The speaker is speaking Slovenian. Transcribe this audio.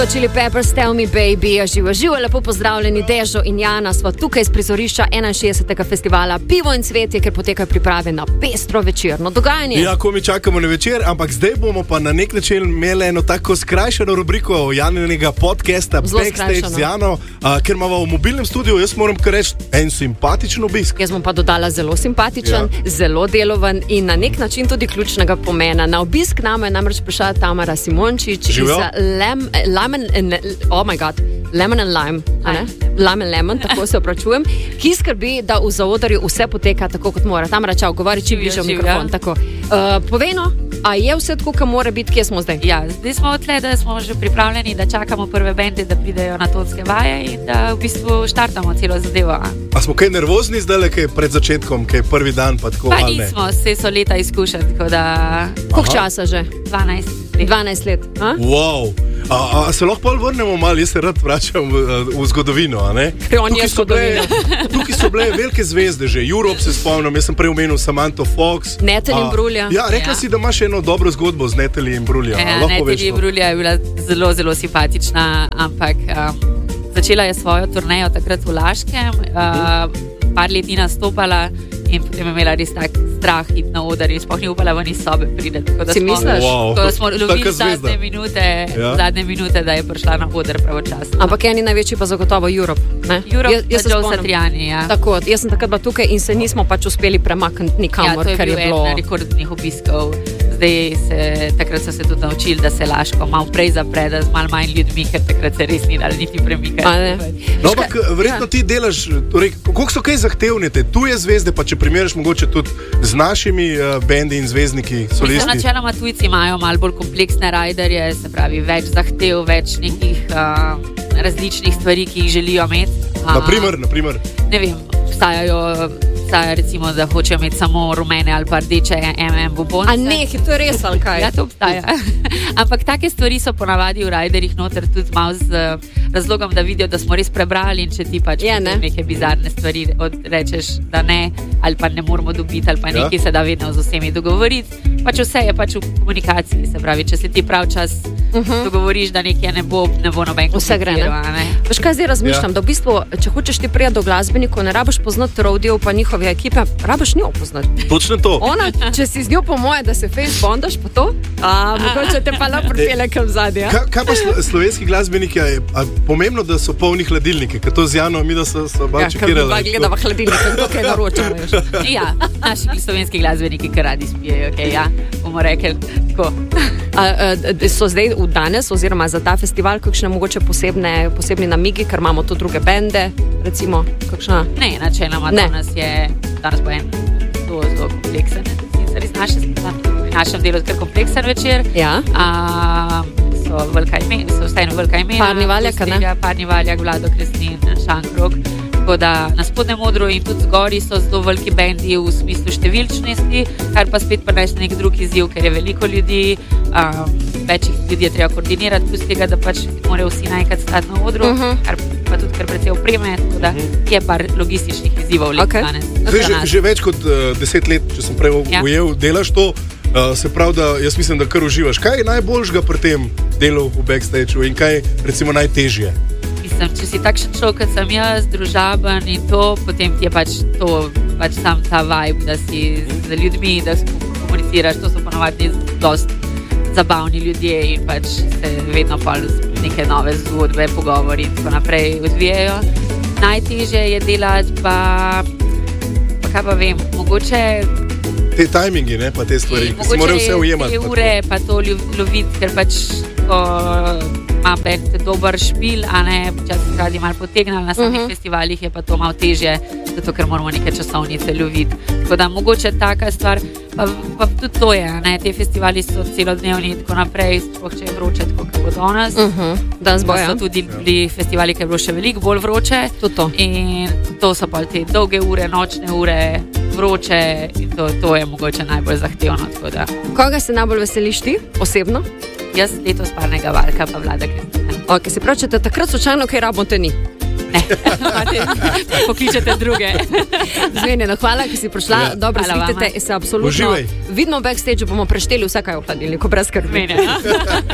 Chili Peppers, Tell Me Baby, živo, lepo pozdravljeni, Dežo in Jana, sva tukaj iz prizorišča 61. festivala Pivo in cvetje, ker potekajo priprave na pestro večerno dogajanje. Ja, ko mi čakamo na večer, ampak zdaj bomo pa na nek način imeli eno tako skrajšano rubriko Janinega podcasta Backstage z Jano, ker imamo v mobilnem studiu, jaz moram kar reči, en simpatičen obisk. Jaz bom pa dodala zelo simpatičen, zelo deloven in na nek način tudi ključnega pomena. Na obisk nama je namreč prišla Tamara Simončič iz Lemon and Lime, Lime and Lemon, tako se opračujem, ki skrbi, da v zaodrju vse poteka tako, kot mora. Tamara, čau, govori čim bliže v mikrofon. Tako. Povejno, a je vse tako, kot mora biti, kje smo zdaj? Ja, zdaj smo odtle, da smo že pripravljeni, da čakamo prve bende, da pridejo na tonske vaje in da v bistvu štartamo celo zadevo. A smo kaj nervozni zdaj, kaj pred začetkom, kaj prvi dan, pa tako ali ne? Pa nismo, vse so leta izkušati, tako da... Koliko časa že? 12 let. 12 let, a? Wow! A se lahko vrnemo malo, jaz se rad vračam v zgodovino, a ne? Tukaj so bile velike zvezde že, Europe se spomnim, jaz sem prej omenil Samantha Fox. Natalie Imbruglia. Ja, rekla si, da imaš eno dobro zgodbo z Natalie Imbruglia. Natalie Imbruglia je bila zelo, zelo simpatična, ampak začela je svojo turnejo takrat v Laškem, par let ni nastopala in potem je imela res tak strah iti na oder in sploh ni upala ven iz sobe pride. Si misliš? Tako da smo lovili zadnje minute, da je prišla na oder pravočasno. Ampak eni največji pa zagotovo Europe, ne? Europe pa Joe Satriani, ja. Tako, jaz sem takrat bila tukaj in se nismo pač uspeli premakniti nikamor, ker je bilo... Ja, to je bil en rekordnih obiskov. Takrat so se tudi naučili, da se Laško malo prej zapre, da z malo manj ljudmi, ker takrat se res ni dali niti premikati. No, ampak verjetno ti delaš, torej, koliko so kaj zahtevne te tuje zvezde, pa če primerjaš mogoče tudi z našimi bendi in zvezdniki, solisti? Načeloma tujci imajo malo bolj kompleksne rajderje, se pravi več zahtev, več nekih različnih stvari, ki jih želijo imeti. Naprimer? Ne vem, obstaja recimo, da hočejo imeti samo rumene ali pa rdeče bombonce. A ne, to je res ali kaj? Ja, to obstaja. Ampak take stvari so ponavadi v rajderjih noter tudi malo z razlogom, da vidijo, da smo res prebrali in če ti pač neke bizarne stvari rečeš, da ne, ali pa ne moramo dobiti, ali pa nekaj se da vedno z vsemi dogovoriti. Pač vse je pač v komunikaciji, se pravi, če se ti prav čas dogovoriš, da nekaj ne bo noben kompliciral. Veš kaj zdaj razmišljam, da v bistvu, če hočeš ti prijeti do glasbenikov, ne rabiš poznati Rodijev pa njihove ekipe, rabiš njo poznati. Točno to. Ona, če si z njo po moje, da se face bondaš, pa to, mogoče te pa lahko pripelje kam zadnje. Kaj pa slovenski glasbeniki, je pomembno, da so polni hladilniki, ker to z Jano mi da so malo čekirali. Ja, ker gledava hladilnike, to kaj naročamo. Ja, naši slovenski glasbeniki, ki radi spijejo, bomo rekli tako. So zdaj v danes oziroma za ta festival kakšne mogoče posebni namigi, ker imamo tu druge bende, recimo kakšna? Ne, načeloma danes bo en zelo kompleksen, sicer iz našem delu kar kompleksen večer. Ja. So vstajno velika imena. Parni Valjak, ne? Parni Valjak, Vlado Krestin, Šankrog. Tako da na spodnjem odru in tudi zgori so zelo veliki bendi v smislu številčnosti, kar pa spet prinaša nek drug izziv, ker je veliko ljudi, večjih ljudi je treba koordinirati, plus tega, da pač morajo vsi naenkrat stati na odru, kar pa tudi kar precej opreme, tako da je par logističnih izzivov danes. Že več kot 10 let, če sem prej ujel, delaš to, se pravi, da jaz mislim, da kar uživaš. Kaj je najboljšega pri tem delu v backstageu in kaj recimo najtežje? Če si takšen človek, kot sem jaz, družaben in to, potem ti je pač sam ta vibe, da si z ljudmi, da komuniciraš, to so ponovadi dosti zabavni ljudje in pač se vedno pa neke nove zgodbe, pogovori in tako naprej odvijajo. Najtežje je delati pa kaj pa vem, mogoče te timingi, ne, pa te stvari, ki se morajo vse ujemati. Mogoče te ure pa to loviti, ker pač ima bend dober špil, a ne, včasih radi malo potegnali, na samih festivalih je pa to malo težje, zato ker moramo neke časovnice loviti. Tako da mogoče taka stvar, pa tudi to je, ne, te festivali so celodnevni in tako naprej, sploh če je vroče, tako kot bo danes. Danes bo, so tudi bili festivali, ki je bilo še veliko bolj vroče. In to so pa te dolge ure, nočne ure, vroče in to je mogoče najbolj zahtevno. Koga se najbolj veseliš ti, osebno? Jaz letos Parnega Valjka pa Vlada Krestina. Ok, se pravi, če te takrat slučajno kaj rabimo, te ni? Ne, pokličete druge. Zmenjeno, hvala, ki si prišla. Dobro, spitete se absolutno. Uživaj. Vidimo v backstage, bomo prešteli vse, kaj v hladilniku, brez skrbi.